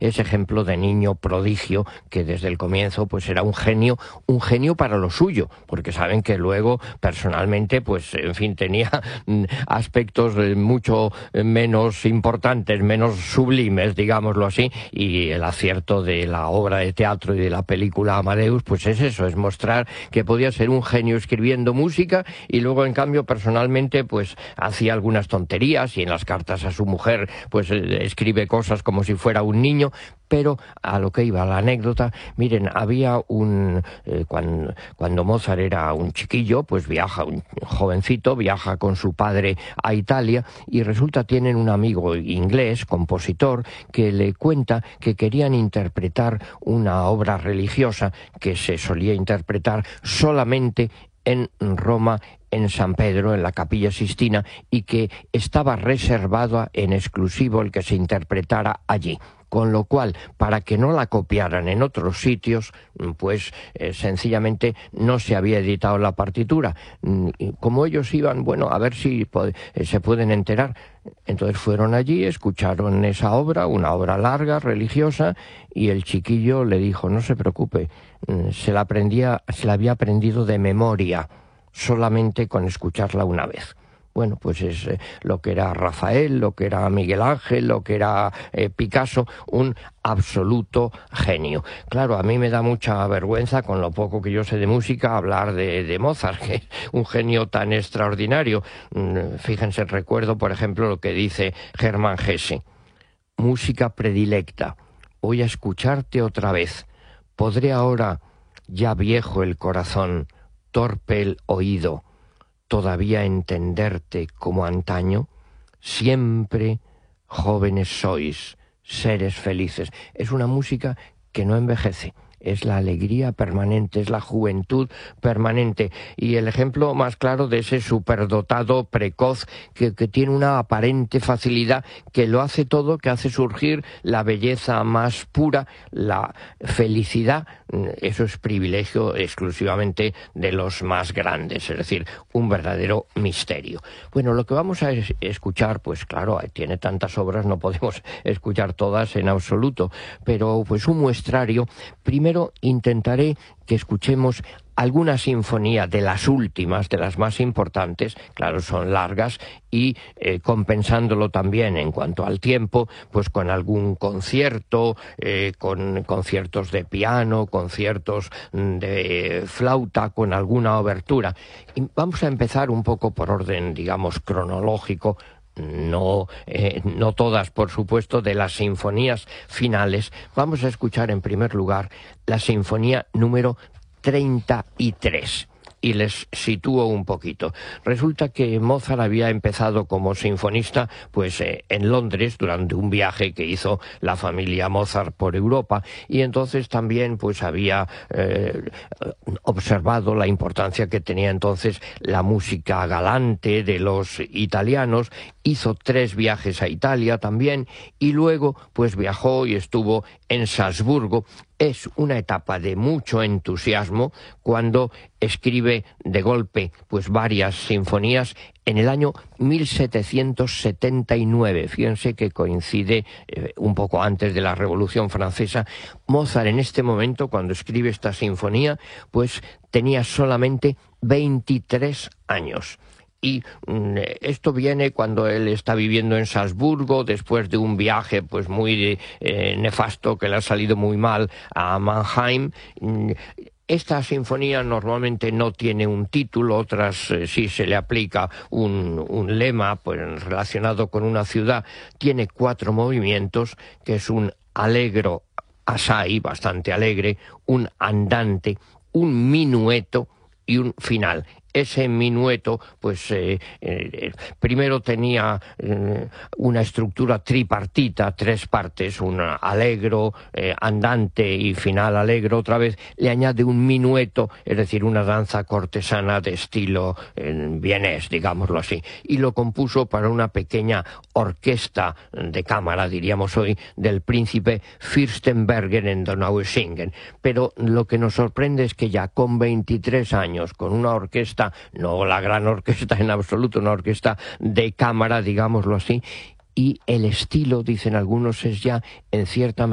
ese ejemplo de niño prodigio que desde el comienzo pues era un genio para lo suyo, porque saben que luego personalmente pues en fin tenía aspectos mucho menos importantes, menos sublimes, digámoslo así, y el acierto de la obra de teatro y de la película Amadeus pues es eso, es mostrar que podía ser un genio escribiendo música y luego en cambio personalmente pues hacía algunas tonterías y en las cartas a su mujer pues escribe cosas como si fuera un niño. Pero a lo que iba la anécdota, miren, había cuando Mozart era un chiquillo, pues un jovencito, viaja con su padre a Italia y resulta tienen un amigo inglés, compositor, que le cuenta que querían interpretar una obra religiosa que se solía interpretar solamente en Roma, en San Pedro, en la Capilla Sistina, y que estaba reservado en exclusivo el que se interpretara allí. Con lo cual, para que no la copiaran en otros sitios, pues sencillamente no se había editado la partitura. Como ellos iban, bueno, a ver si se pueden enterar. Entonces fueron allí, escucharon esa obra, una obra larga, religiosa, y el chiquillo le dijo, no se preocupe, se la había aprendido de memoria, solamente con escucharla una vez. Bueno, pues es lo que era Rafael, lo que era Miguel Ángel, lo que era Picasso, un absoluto genio. Claro, a mí me da mucha vergüenza, con lo poco que yo sé de música, hablar de Mozart, que es un genio tan extraordinario. Fíjense, recuerdo, por ejemplo, lo que dice Hermann Hesse. Música predilecta. Voy a escucharte otra vez. Podré ahora, ya viejo el corazón, torpe el oído, todavía entenderte como antaño. Siempre jóvenes sois, seres felices. Es una música que no envejece. Es la alegría permanente, es la juventud permanente. Y el ejemplo más claro de ese superdotado precoz que tiene una aparente facilidad, que lo hace todo, que hace surgir la belleza más pura, la felicidad. Eso es privilegio exclusivamente de los más grandes, es decir, un verdadero misterio. Bueno, lo que vamos a escuchar, pues claro, tiene tantas obras, no podemos escuchar todas en absoluto, pero pues un muestrario. Primero intentaré que escuchemos alguna sinfonía de las últimas, de las más importantes, claro, son largas, y compensándolo también en cuanto al tiempo, pues con algún concierto, con conciertos de piano, conciertos de flauta, con alguna obertura. Y vamos a empezar un poco por orden, digamos, cronológico. No todas, por supuesto, de las sinfonías finales. Vamos a escuchar en primer lugar la sinfonía número 33. Y les sitúo un poquito. Resulta que Mozart había empezado como sinfonista pues en Londres durante un viaje que hizo la familia Mozart por Europa, y entonces también pues había observado la importancia que tenía entonces la música galante de los italianos. Hizo 3 viajes a Italia también y luego pues viajó y estuvo en Salzburgo. Es una etapa de mucho entusiasmo cuando escribe de golpe pues varias sinfonías en el año 1779. Fíjense que coincide un poco antes de la Revolución Francesa. Mozart en este momento, cuando escribe esta sinfonía, pues tenía solamente 23 años. Y esto viene cuando él está viviendo en Salzburgo, después de un viaje pues muy nefasto, que le ha salido muy mal, a Mannheim. Esta sinfonía normalmente no tiene un título, otras sí se le aplica un lema pues, relacionado con una ciudad. Tiene 4 movimientos, que es un allegro assai, bastante alegre, un andante, un minueto y un final. Ese minueto, pues primero tenía una estructura tripartita, 3 partes, un allegro, andante y final allegro otra vez. Le añade un minueto, es decir, una danza cortesana de estilo vienés, digámoslo así. Y lo compuso para una pequeña orquesta de cámara, diríamos hoy, del príncipe Fürstenberger en Donaueschingen. Pero lo que nos sorprende es que ya con 23 años, con una orquesta, no la gran orquesta en absoluto, una orquesta de cámara, digámoslo así, y el estilo, dicen algunos, es ya en cierta